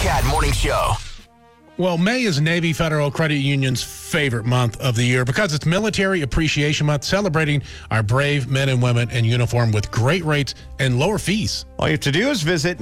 Cat Morning Show. Well, May is Navy Federal Credit Union's favorite month of the year because it's Military Appreciation Month, celebrating our brave men and women in uniform with great rates and lower fees. All you have to do is visit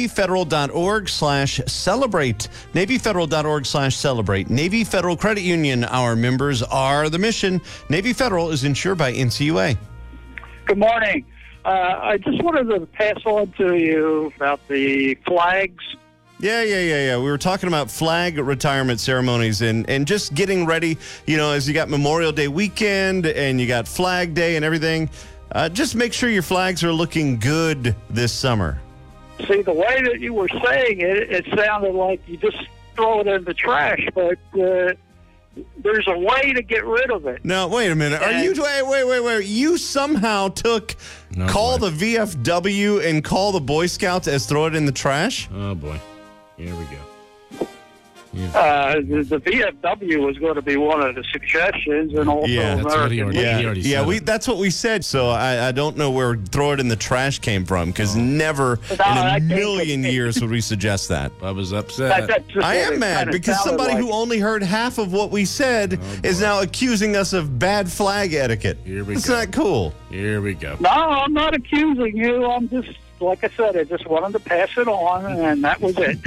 NavyFederal.org/celebrate. NavyFederal.org/celebrate. Navy Federal Credit Union, our members are the mission. Navy Federal is insured by NCUA. Good morning. I just wanted to pass on to you about the flags. Yeah. We were talking about flag retirement ceremonies and just getting ready, as you got Memorial Day weekend and you got Flag Day and everything. Just make sure your flags are looking good this summer. See, the way that you were saying it, it sounded like you just throw it in the trash, but there's a way to get rid of it. No, wait a minute. Are you wait. You somehow call the VFW and call the Boy Scouts as throw it in the trash? Oh, boy. Here we go. The VFW was going to be one of the suggestions, and also that's what he American already said. That's what we said. So I don't know where throw it in the trash came from, because never in a million years would we suggest that. I was upset. I am mad because somebody who only heard half of what we said is now accusing us of bad flag etiquette. Here we It's go. not cool. Here we go. No, I'm not accusing you. I'm just, like I said, I just wanted to pass it on, and that was it.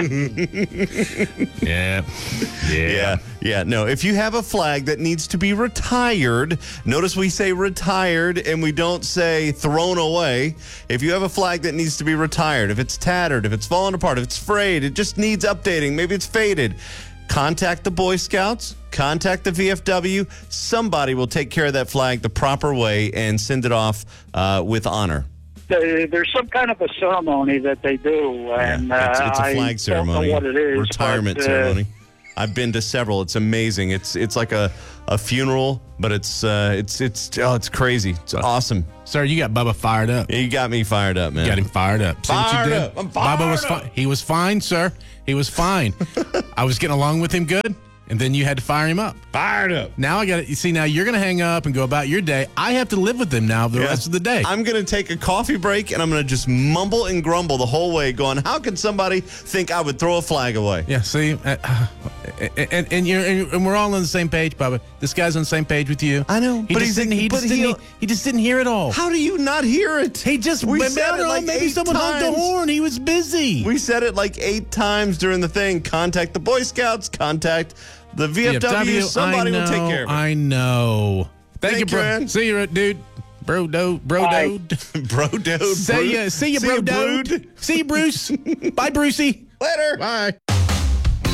Yeah. No, if you have a flag that needs to be retired, notice we say retired and we don't say thrown away. If you have a flag that needs to be retired, if it's tattered, if it's fallen apart, if it's frayed, it just needs updating, maybe it's faded, contact the Boy Scouts, contact the VFW. Somebody will take care of that flag the proper way and send it off with honor. There's some kind of a ceremony that they do, and it's a flag ceremony, I don't know what it is, retirement ceremony. I've been to several. It's amazing. It's like a funeral, but it's crazy. It's awesome. Sir, you got Bubba fired up. Yeah, you got me fired up, man. You got him fired up. See what you did? I'm fired Bubba was up. fine. He was fine, sir. He was fine. I was getting along with him good, and then you had to fire him up. Fired up. Now I got it. You see, now you're going to hang up and go about your day. I have to live with him now the rest of the day. I'm going to take a coffee break, and I'm going to just mumble and grumble the whole way, going, how can somebody think I would throw a flag away? Yeah, see, and we're all on the same page, Bubba. This guy's on the same page with you. I know, He but just didn't hear it all. How do you not hear it? He just We said it like maybe 8 someone honked the times. horn. He was busy. We said it like 8 times during the thing. Contact the Boy Scouts. Contact the VFW. Somebody will take care of it. I know. Thank you, bro. man. See you, dude. Bro, Bro-dode. See ya, bro, See you, dude. brood. See you, Bruce. Bye, Brucey. Later. Bye.